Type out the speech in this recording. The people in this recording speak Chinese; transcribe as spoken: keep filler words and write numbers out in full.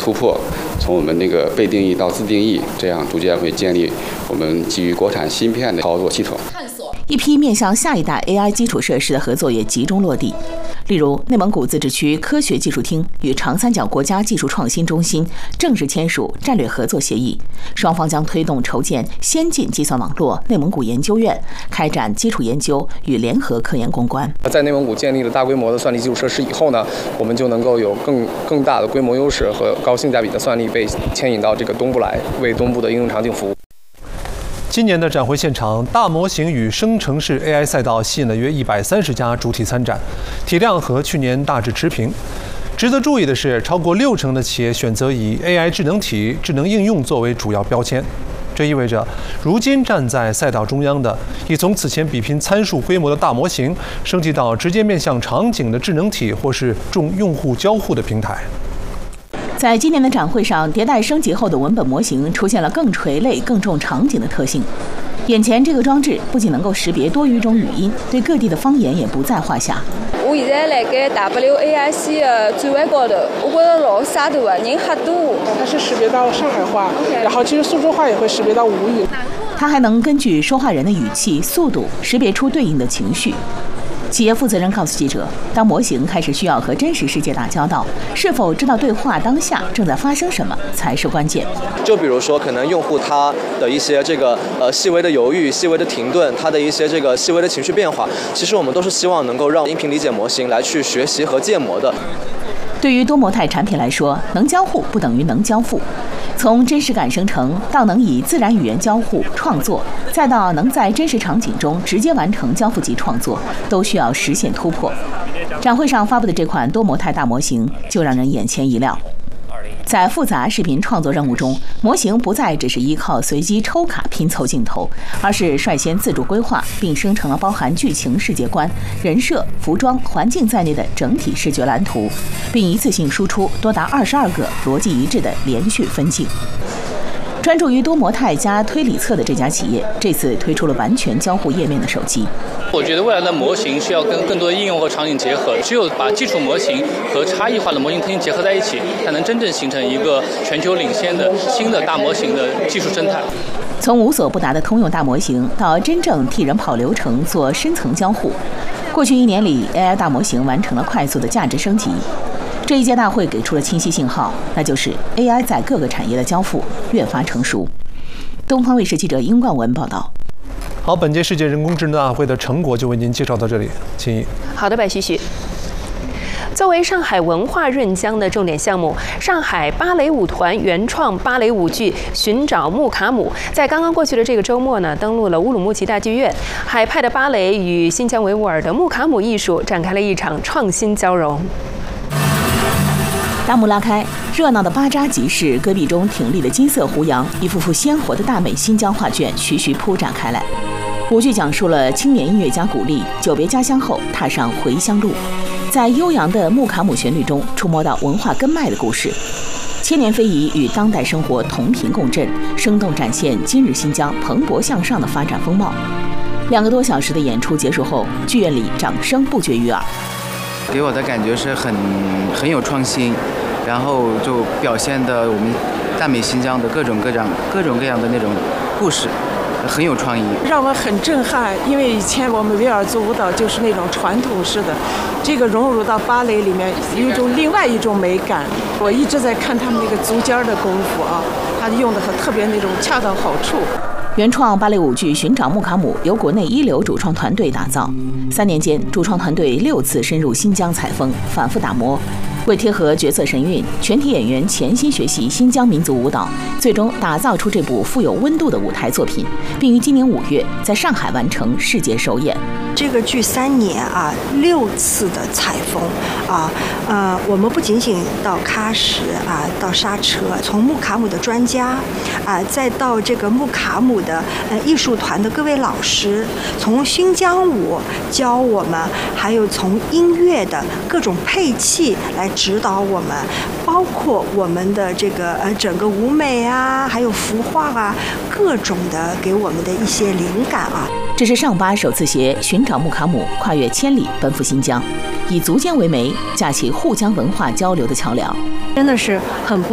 突破，从我们那个被定义到自定义，这样逐渐会建立我们基于国产芯片的操作系统。 一批面向下一代 A I 基础设施的合作也集中落地。例如，内蒙古自治区科学技术厅与长三角国家技术创新中心正式签署战略合作协议，双方将推动筹建先进计算网络内蒙古研究院，开展基础研究与联合科研攻关。 在内蒙古建立了大规模的算力基础设施以后呢，我们就能够有更更大的规模优势和高性价比的算力被牵引到这个东部来，为东部的应用场景服务。 今年的展会现场，大模型与生成式 A I 赛道吸引了约一百三十家主体参展，体量和去年大致持平。值得注意的是，超过六成的企业选择以 A I 智能体、智能应用作为主要标签。这意味着，如今站在赛道中央的，已从此前比拼参数规模的大模型，升级到直接面向场景的智能体或是重用户交互的平台。 在今年的展会上，迭代升级后的文本模型出现了更垂类、更重场景的特性。眼前这个装置不仅能够识别多语种语音，对各地的方言也不在话下。 我现在辣盖 W A I C 的展位高头，我觉得老洒脱的，人很多。 它是识别到上海话，然后其实苏州话也会识别到吴语。 它还能根据说话人的语气、速度，识别出对应的情绪。企业负责人告诉记者，当模型开始需要和真实世界打交道，是否知道对话当下正在发生什么才是关键。 就比如说，可能用户他的一些这个呃细微的犹豫、细微的停顿，他的一些这个细微的情绪变化，其实我们都是希望能够让音频理解模型来去学习和建模的。 对于多模态产品来说，能交互不等于能交付。从真实感生成到能以自然语言交互创作，再到能在真实场景中直接完成交付级创作，都需要实现突破。展会上发布的这款多模态大模型就让人眼前一亮。在复杂视频创作任务中，模型不再只是依靠随机抽卡拼凑镜头，而是率先自主规划并生成了包含剧情世界观、人设、服装、环境在内的整体视觉蓝图，并一次性输出多达二十二个逻辑一致的连续分镜。专注于多模态加推理侧的这家企业，这次推出了完全交互页面的手机。 我觉得未来的模型需要跟更多的应用和场景结合，只有把基础模型和差异化的模型特性结合在一起，才能真正形成一个全球领先的新的大模型的技术生态。 从无所不达的通用大模型到真正替人跑流程做深层交互，过去一年里 ，A I 大模型完成了快速的价值升级。这一届大会给出了清晰信号，那就是 A I 在各个产业的交付越发成熟。东方卫视记者殷冠文报道。 好，本届世界人工智能大会的成果就为您介绍到这里，秦怡。 好的，白旭旭。作为上海文化润江的重点项目，上海芭蕾舞团原创芭蕾舞剧《寻找穆卡姆》在刚刚过去的这个周末呢，登陆了乌鲁木齐大剧院。海派的芭蕾与新疆维吾尔的穆卡姆艺术展开了一场创新交融。 大幕拉开，热闹的巴扎集市，戈壁中挺立的金色胡杨，一幅幅鲜活的大美新疆画卷徐徐铺展开来。舞剧讲述了青年音乐家古力久别家乡后踏上回乡路，在悠扬的穆卡姆旋律中触摸到文化根脉的故事。千年非遗与当代生活同频共振，生动展现今日新疆蓬勃向上的发展风貌。两个多小时的演出结束后，剧院里掌声不绝于耳。 给我的感觉是很很有创新，然后就表现的我们大美新疆的各种各样各种各样的那种故事，很有创意， 让我很震撼。因为以前我们维吾尔族舞蹈就是那种传统式的，这个融入到芭蕾里面，有一种另外一种美感。我一直在看他们那个足尖的功夫啊，他用的很特别那种恰到好处。 原创芭蕾舞剧《寻找穆卡姆》由国内一流主创团队打造，三年间，主创团队六次深入新疆采风，反复打磨。为贴合角色神韵，全体演员潜心学习新疆民族舞蹈，最终打造出这部富有温度的舞台作品，并于今年五月在上海完成世界首演。 这个剧三年啊，六次的采风啊，呃，我们不仅仅到喀什啊，到沙车，从穆卡姆的专家啊，再到这个穆卡姆的呃艺术团的各位老师，从新疆舞教我们，还有从音乐的各种配器来指导我们，包括我们的这个呃整个舞美啊，还有服化啊，各种的给我们的一些灵感啊。 这是上巴首次携《寻找穆卡姆》跨越千里奔赴新疆，以足尖为媒，架起沪江文化交流的桥梁， 真的是很不